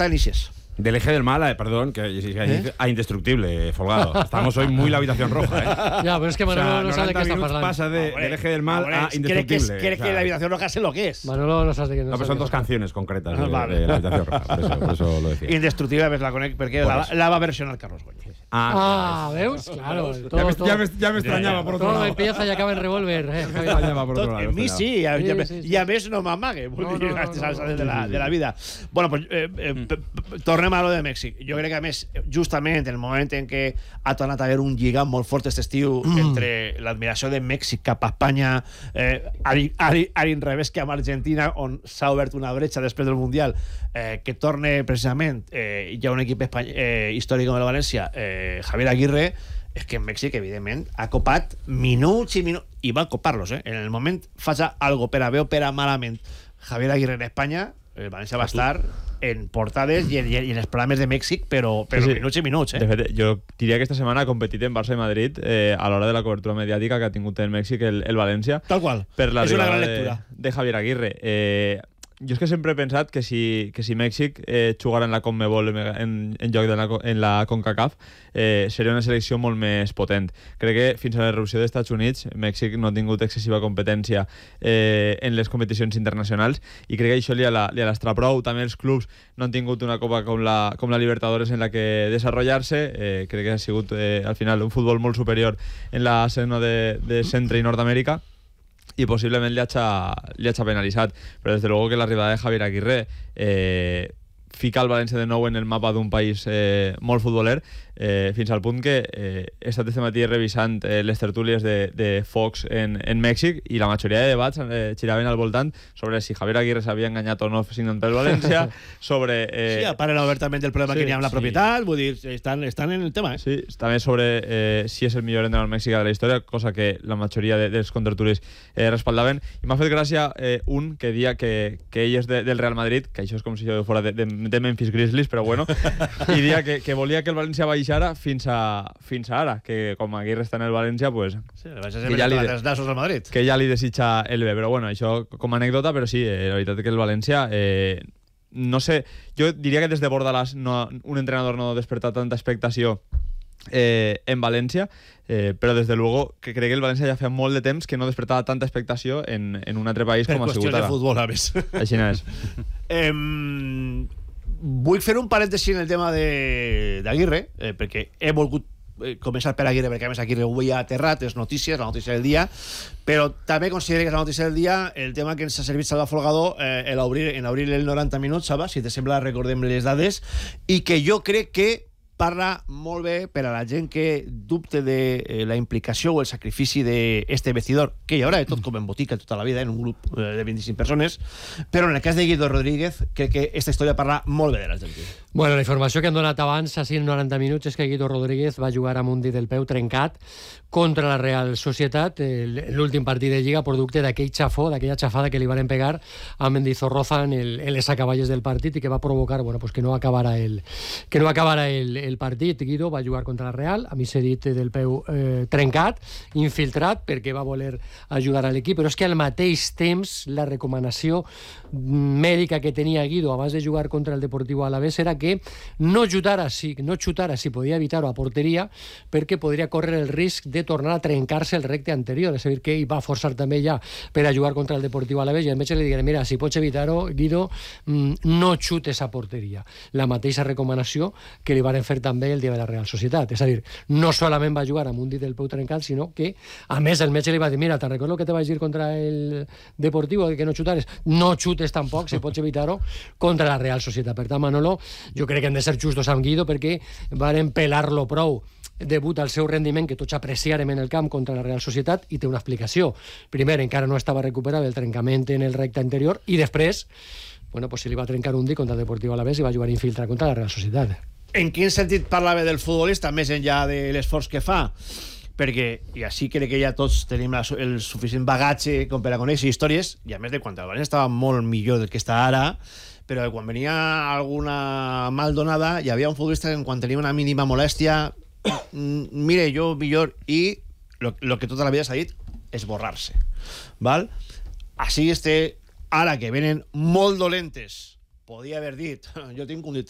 está en Ixes. Del eje del mal, perdón, a indestructible, Folgado. Estamos hoy muy la habitación roja, ¿eh? Ya, pero es que Manolo no sabe de qué está hablando. Pasa del eje del mal a indestructible. ¿Crees que la habitación roja sé lo que es? Manolo no sabe de qué. No, pero son dos canciones concretas de la habitación roja, por eso lo decía. Indestructible, ves la conec, perquè la va versionar Carlos Goñi. ¿Veus? Claro. Ya me extrañaba por otro lado. Todo empieza y acaba en Revolver. En mi sí, i a més no m'amague a aquestes alçades de la vida. Bueno, pues tornem a lo de Mèxic. Jo crec que, a més, justament en el moment en què ha tornat a haver un lligam molt fort aquest estiu entre l'admiració de Mèxic cap a Espanya, a l'inrevés que amb Argentina, on s'ha obert una bretxa després del Mundial, que torne precisament hi ha un equip històric com el València, Javier Aguirre, és que en Mèxic, evidentment, ha copat minuts i minuts, i va copar-los, en el moment faça algo per a bé o per a malament Javier Aguirre en Espanya, el València va estar en portades i en els programes de Mèxic, però minuts i minuts. De fet, jo diria que esta setmana ha competit en Barça i Madrid a l'hora de la cobertura mediàtica que ha tingut en Mèxic el València. Tal qual. Per És una gran l'arribada lectura. de Javier Aguirre. Jo és que sempre he pensat que si Mèxic jugara en la CONMEBOL en lloc en la CONCACAF seria una selecció molt més potent. Crec que fins a l'erupció dels Estats Units Mèxic no ha tingut excessiva competència en les competicions internacionals i crec que això li ha l'estrat prou. També els clubs no han tingut una copa com la Libertadores en la que desenvolupar-se. Crec que ha sigut al final un futbol molt superior en la escena de Centre i Nord-Amèrica i possiblement li ha penalitzat, però des de luego que l'arribada de Javier Aguirre fica el València de nou en el mapa d'un país molt futboler, fins al punt que he estat este matí revisant les tertúlies de Fox en Mèxic i la majoria de debats giraven al voltant sobre si Javier Aguirre s'havia enganyat o no signant pel València, sobre... Sí, parlen obertament del problema que n'hi ha amb la propietat, vull dir, estan en el tema. Sí, també sobre si és el millor entrenador mexicà de la història, cosa que la majoria dels contertulis respaldaven, i m'ha fet gràcia un que dia que ell és del Real Madrid, que això és com si jo fora de Memphis Grizzlies, però bueno, i dia que volia que el València baixara fins a ara, que com Aguirre està en el València, pues, sí, que ja li desitja el bé, però bueno, això com a anècdota, però sí, la veritat que el València no sé, jo diria que des de Bordalàs un entrenador no desperta tanta expectació en València, però des de luego que crec que el València ja feia molt de temps que no despertava tanta expectació en un altre país com ha sigut ara. Per qüestions de futbol, a més. Així no és. Vull fer un parèntesi en el tema d'Aguirre, perquè he volgut començar per Aguirre, perquè a més Aguirre ho veia aterrat, és notícies, la notícia del dia, però també considero que és la notícia del dia el tema que ens ha servit Salva Folgado en obrir el 90 minuts, Salva, si te sembla recordem les dades, i que jo crec que parla molt bé per a la gent que dubte de la implicació o el sacrifici d'este vestidor, que hi haurà de tot com en botica tota la vida, en un grup de 25 persones, però en el cas de Guido Rodríguez crec que esta història parla molt bé de l'Argentina. Bueno, la informació que han donat abans, així en 90 minuts, és que Guido Rodríguez va jugar amb un dit del peu trencat contra la Real Societat, l'últim partit de Lliga, producte d'aquell xafó, d'aquella xafada que li van pegar a Mendizorroza en les acaballes del partit i que va provocar pues que no acabara el partit. Guido va jugar contra la Real amb aquest dit del peu trencat, infiltrat, perquè va voler ajudar a l'equip, però és que al mateix temps la recomanació mèdica que tenia Guido abans de jugar contra el Deportivo Alavés era que no xutara si podia evitar-ho a porteria, perquè podria córrer el risc de tornar a trencar-se el recte anterior, és a dir, que ell va forçar també ja per a jugar contra el Deportivo Alavés, i el metge li digué, mira, si pots evitar-ho, Guido, no xutes a porteria. La mateixa recomanació que li van fer també el dia de la Real Societat, és a dir, no solament va jugar amb un dit del peu trencat, sinó que, a més, el metge li va dir, mira, te'n recordo que te vaig dir contra el Deportivo que no xutares, no xutes tampoc, si pots evitar-ho, contra la Real Societat. Per tant, Manolo, jo crec que hem de ser justos amb Guido perquè van pelar-lo prou debut al seu rendiment, que tots apreciarem en el camp contra la Real Societat, i té una explicació. Primer, encara no estava recuperat el trencament en el recte anterior, i després, bueno, pues se li va trencar un dit contra el Deportivo Alavés i va jugar infiltrat contra la Real Societat. En quin sentit parlava del futbolista, més enllà de l'esforç que fa? Perquè, i així crec que ja tots tenim el suficient bagatge com per a conèixer històries, i a més de quan el València estava molt millor del que està ara, però quan venia alguna mal donada, hi havia un futbolista que quan tenia una mínima molèstia, mire, jo millor, i lo que tota la vida s'ha dit, esborrar-se. Val? Així ara que venen molt dolentes, podia haver dit, jo tinc un dit